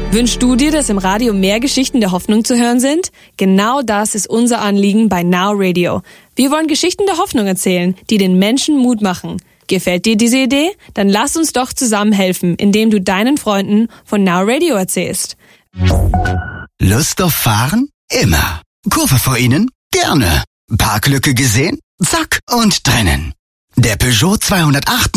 Wünschst du dir, dass im Radio mehr Geschichten der Hoffnung zu hören sind? Genau das ist unser Anliegen bei Now Radio. Wir wollen Geschichten der Hoffnung erzählen, die den Menschen Mut machen. Gefällt dir diese Idee? Dann lass uns doch zusammen helfen, indem du deinen Freunden von Now Radio erzählst. Lust auf Fahren? Immer. Kurve vor Ihnen? Gerne. Parklücke gesehen? Zack und drinnen. Der Peugeot 208